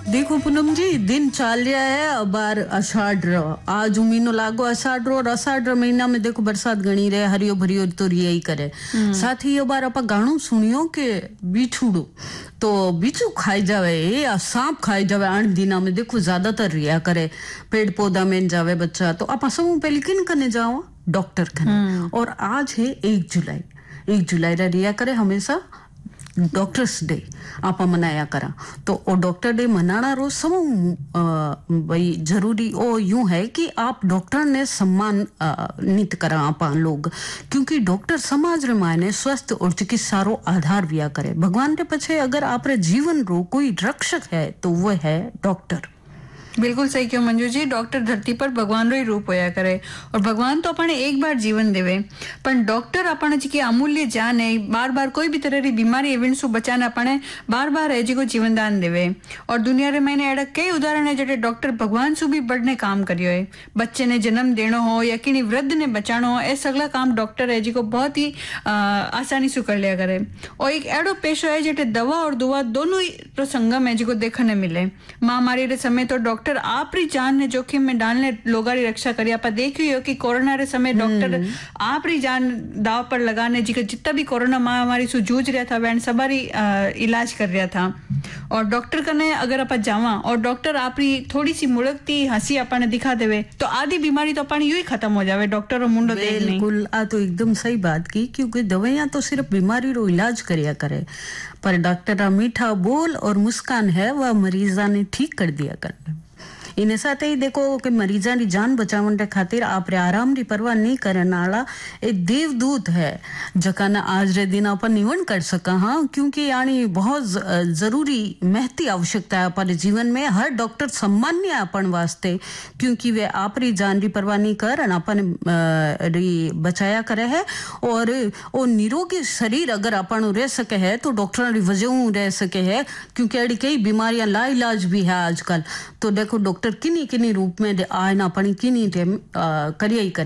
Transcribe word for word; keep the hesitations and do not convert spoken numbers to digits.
देखो पूनम जी, दिन चाल रहा है अब बार अषाढ़ आज महीनो लागो अषाढ़ और अषाढ़ महीना में देखो बरसात गणी रहे हरियो भरियो तो रिया ही करे। साथ ही ये बार आप गाणु सुनियो के बिछुड़ो तो बिचू खाई जावे या सांप खाई जावे आठ दिना में देखो ज्यादातर रिया करे पेड़ पौधा में जावे बच्चा तो आप सब पहले किन करने जाओ डॉक्टर कने। और आज है एक जुलाई एक जुलाई रा रिया करे हमेशा डॉक्टर्स डे आप मनाया करा तो ओ डॉक्टर डे मनाना रोज सब भाई जरूरी ओ यूं है कि आप डॉक्टर ने सम्मान नित करा आप लोग क्योंकि डॉक्टर समाज रे मायने स्वस्थ और चिकित्सा रो आधार दिया करे। भगवान के पीछे अगर आप रे जीवन रो कोई रक्षक है तो वो है डॉक्टर। बिल्कुल सही क्यों मंजू जी, डॉक्टर धरती पर भगवान रो ही रूप होया करे और भगवान तो अपने एक बार जीवन देवे पर डॉक्टर अपने जी की अमूल्य जान है बार बार कोई भी तरह की बीमारी इवेंट सु बचाने अपने बार बार है जी को जीवन दान देवे। और दुनिया रे मैंने एड़ा कई उदाहरण है जेटे डॉक्टर भगवान सु भी बढ़ने काम करियो है। बच्चे ने जन्म देनो हो या किनी वृद्ध ने बचानो हो ए सगला काम डॉक्टर है जी को बहुत ही आ, आसानी से कर लिया करे। और एक एड़ो पेशो है जेटे दवा और दुआ दोनों ही तो संगम है जी को देखने मिले। महामारी रे समय तो डॉक्टर आपरी जान ने जोखिम में डालने लोगों की रक्षा करी। आप देखी हो कि कोरोना रे समय डॉक्टर आपरी जान दाव पर लगाने जी का जितना भी कोरोना महामारी से जूझ रहा था वैन सबरी इलाज कर रहा था। और डॉक्टर कने अगर आप जावा और डॉक्टर आपरी थोड़ी सी मुड़कती हंसी अपने दिखा देवे तो आधी बीमारी तो अपनी यूं ही खत्म हो जावे। डॉक्टर और मुंडो देख नहीं। बिल्कुल आ तो एकदम सही बात की क्योंकि दवाइयां तो सिर्फ बीमारी रो इलाज करिया करे पर डॉक्टर मीठा बोल और मुस्कान है वह मरीजा ने ठीक कर दिया करे। इन साथ ही देखो कि मरीजा की जान बचावन खातिर आप आराम की परवाह नहीं करने वाला एक देवदूत है जका ना आज रे दिन अपन निवन कर सका। हाँ क्योंकि यानी बहुत जरूरी महती आवश्यकता है अपन जीवन में हर डॉक्टर सम्मान्य है अपन वास्ते क्योंकि वे आपरी जान की परवाह नहीं कर अपन री बचाया करे है। और वो निरोगी शरीर अगर अपन रह सके है तो डॉक्टर की वजह रह सके है क्योंकि अड़ी कई बीमारियां लाइलाज भी है आजकल। तो देखो डॉक्टर किन्नी किन्नी रूप में आयना पड़ी किन्नी करिए